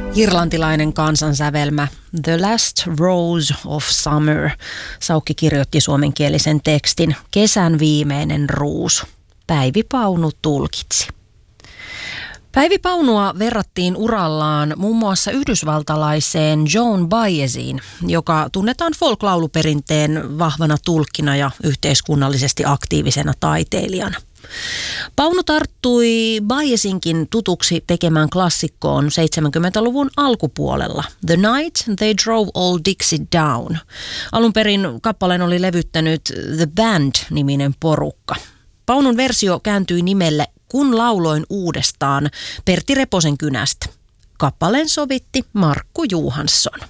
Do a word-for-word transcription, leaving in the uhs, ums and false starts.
Irlantilainen kansansävelmä The Last Rose of Summer. Saukki kirjoitti suomenkielisen tekstin Kesän viimeinen ruusu. Päivi Paunu tulkitsi. Päivi Paunua verrattiin urallaan muun muassa yhdysvaltalaiseen Joan Baeziin, joka tunnetaan folk-lauluperinteen vahvana tulkkina ja yhteiskunnallisesti aktiivisena taiteilijana. Paunu tarttui Baezinkin tutuksi tekemään klassikkoon seitsemänkymmentäluvun alkupuolella The Night They Drove Old Dixie Down. Alun perin kappaleen oli levyttänyt The Band-niminen porukka. Paunun versio kääntyi nimelle Kun lauloin uudestaan Pertti Reposen kynästä. Kappaleen sovitti Markku Johansson.